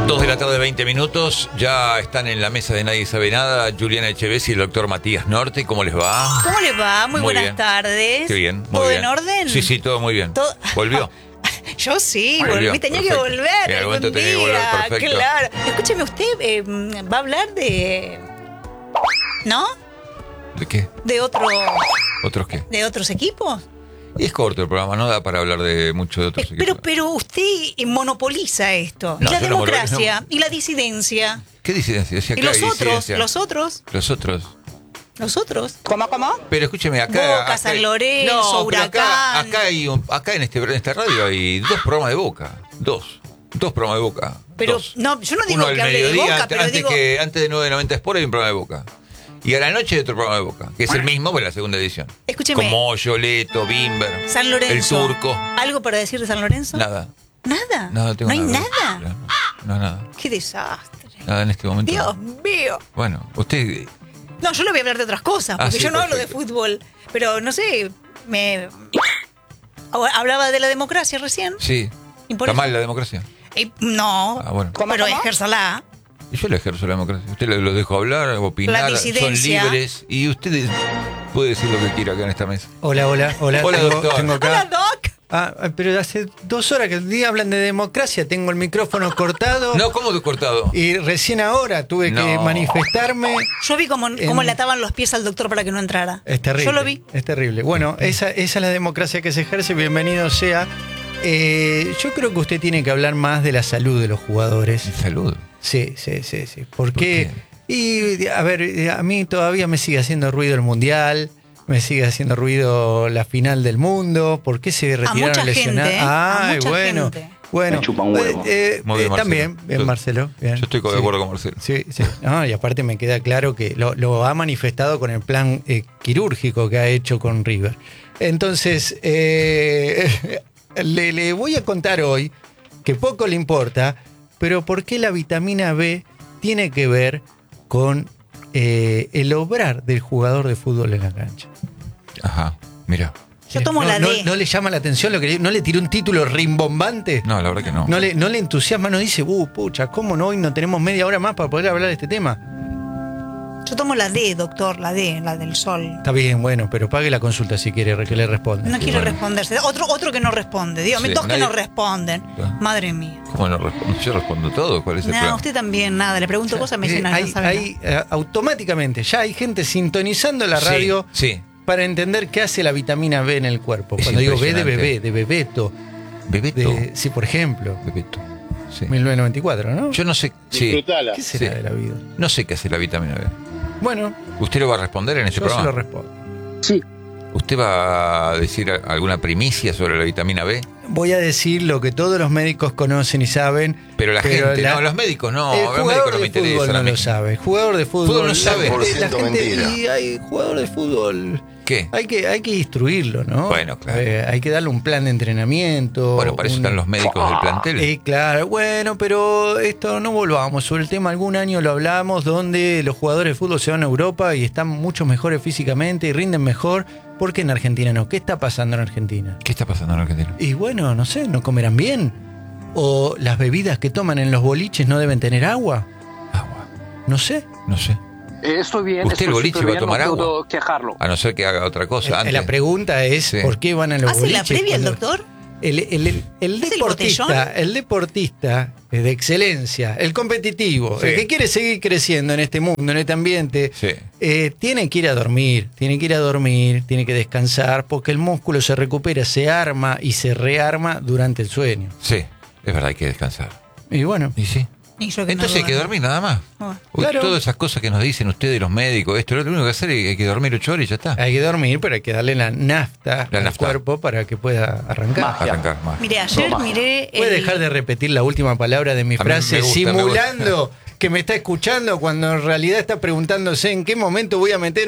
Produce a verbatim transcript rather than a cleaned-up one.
Dos de la tarde, veinte minutos. Ya están en la mesa de Nadie Sabe Nada Juliana Echevesi y el doctor Matías Norte. ¿Cómo les va? ¿Cómo les va? Muy, Muy buenas bien. tardes. Qué bien, muy ¿Todo bien. en orden? Sí, sí, todo muy bien. ¿Todo? ¿Volvió? Yo sí, Volvió, volví, tenía perfecto. que volver. En algún momento algún tenía que volver, día, perfecto. Claro. Escúcheme, usted eh, va a hablar de. ¿No? ¿De qué? De otro. ¿Otros qué? ¿De otros equipos? Y es corto el programa, no da para hablar de mucho de otros Eh, pero, equipos. pero usted monopoliza esto. No, y la yo no mono- democracia, no. y la disidencia. ¿Qué disidencia? Decía, Y claro, los otros, disidencia. los otros, Los otros. los otros. ¿Cómo, cómo? Pero escúcheme, acá... Boca, acá- San Lorenzo, no, pero Huracán. Acá, acá, hay un- acá en, este, en esta radio hay dos programas de Boca. Dos. Dos programas de Boca. Pero, Dos. no, yo no digo Uno al que hable de mediodía, Boca, antes, pero antes digo- que, antes de nueve noventa Sport hay un programa de Boca. Y a la noche hay otro programa de Boca, que es el mismo, pero la segunda edición. Escúcheme. Con Moyo, Leto, Bimber, San Lorenzo. el Turco. ¿Algo para decir de San Lorenzo? Nada. ¿Nada? Nada, no tengo ¿No hay nada. nada? No, no, nada. ¡Qué desastre! Nada en este momento. Dios mío. Bueno, usted... No, yo le voy a hablar de otras cosas, Ah, porque sí, yo no hablo de perfecto. fútbol. Pero no sé, me. Hablaba de la democracia recién. Sí. ¿Y por ¿Está eso? mal la democracia? Eh, no. Ah, bueno. ¿Cómo, Pero cómo? ejérzala. Y yo le ejerzo la democracia. Usted lo, lo dejo hablar, opinar, La son disidencia. libres. Y usted puede decir lo que quiera acá en esta mesa. Hola, hola, hola. Hola, tengo, doctor. tengo acá. Hola, Doc. Ah, pero hace dos horas que el día hablan de democracia, tengo el micrófono cortado. No, ¿cómo de cortado? Y recién ahora tuve que No. manifestarme. Yo vi cómo, cómo En- le ataban los pies al doctor para que no entrara. Es terrible. Yo lo vi. Es terrible. Bueno, esa, esa es la democracia que se ejerce. Bienvenido sea. Eh, yo creo que usted tiene que hablar más de la salud de los jugadores. Salud. Sí, sí, sí, sí. ¿Por Porque, y a ver, a mí todavía me sigue haciendo ruido el Mundial, me sigue haciendo ruido la final del mundo. ¿Por qué se retiraron mucha lesionados? gente, ¿eh? A Ay, mucha bueno. gente. Bueno, Me chupa un huevo. eh, eh, Muy bien, eh, también, Marcelo. bien, Yo- Marcelo. Bien. Yo estoy de Sí. acuerdo con Marcelo. Sí, sí. No, y aparte me queda claro que lo, lo ha manifestado con el plan eh, quirúrgico que ha hecho con River. Entonces, eh, le, le voy a contar hoy, que poco le importa, pero por qué la vitamina B tiene que ver con eh, el obrar del jugador de fútbol en la cancha. Ajá, mira. Yo tomo no, la no- D. ¿No le llama la atención lo que le- no le tiró un título rimbombante? No, la verdad que no. ¿No le, no le entusiasma? ¿No dice, uh, pucha, cómo no? Hoy no tenemos media hora más para poder hablar de este tema? Yo tomo la D, doctor, la D, la del sol. Está bien, bueno, pero pague la consulta si quiere que le responda. No quiero bueno. responderse. Otro, otro que no responde. Dígame, Sí, dos nadie- que no responden. Ah. Madre mía. ¿Cómo no respondo? Yo respondo todo. ¿Cuál es el No, plan? usted también, nada. Le pregunto cosas, me Eh, dice nada. hay, no sabe hay, eh, automáticamente, ya hay gente sintonizando la Sí, radio Sí. para entender qué hace la vitamina B en el cuerpo. Es Cuando digo B de impresionante. bebé, de bebeto, Bebeto. de, sí, por ejemplo, Bebeto. Sí. mil novecientos noventa y cuatro, ¿no? Yo no sé. Sí. Disfrutala. ¿Qué será Sí. de la vida? No sé qué hace la vitamina B. Bueno, ¿Usted lo va a responder en este yo se lo programa? respondo. Sí. ¿Usted va a decir alguna primicia sobre la vitamina B? Voy a decir lo que todos los médicos conocen y saben. Pero la gente, no, los médicos no, el los médicos jugador no me de fútbol interesan a no mí. lo sabe. El jugador de fútbol, Fútbol no sabe. La, gente- la cien por ciento gente, mentira. y hay jugador de fútbol. ¿Qué? Hay que, hay que instruirlo, ¿no? Bueno, claro. Eh, hay que darle un plan de entrenamiento. Bueno, para eso un- están los médicos del plantel. Eh, claro, bueno, pero esto no volvamos sobre el tema. Algún año lo hablamos donde los jugadores de fútbol se van a Europa y están mucho mejores físicamente y rinden mejor. ¿Por qué en Argentina no? ¿Qué está pasando en Argentina? ¿Qué está pasando en Argentina? Y bueno, no sé, ¿no comerán bien? ¿O las bebidas que toman en los boliches no deben tener agua? Agua. No sé. No sé. Eh, estoy bien. ¿Usted el estoy boliche súper va a bien, tomar no agua? puedo quejarlo. A no ser que haga otra cosa Eh, antes. La pregunta es, Sí. ¿por qué van a los ¿Hace boliches? la previa el cuando- doctor? El, el- el- el ¿Es el deportista, botellón? el, deportista eh, de excelencia, el competitivo, Sí. el que quiere seguir creciendo en este mundo, en este ambiente, Sí. eh, tiene que ir a dormir, tiene que ir a dormir, tiene que descansar, porque el músculo se recupera, se arma y se rearma durante el sueño. Sí, es verdad, hay que descansar. Y bueno, Y sí. Y yo que no Entonces hay que duermo. dormir nada más. Ah. Uy, Claro. Todas esas cosas que nos dicen ustedes, los médicos, esto, lo único que hacer es hay que dormir ocho horas y ya está. hay que dormir, pero hay que darle la nafta La al nafta. cuerpo para que pueda arrancar. Magia. Arrancar más. Mire, ayer Toma. miré. ¿Puede el- dejar de repetir la última palabra de mi A mí frase me gusta, me simulando que me está escuchando cuando en realidad está preguntándose en qué momento voy a meter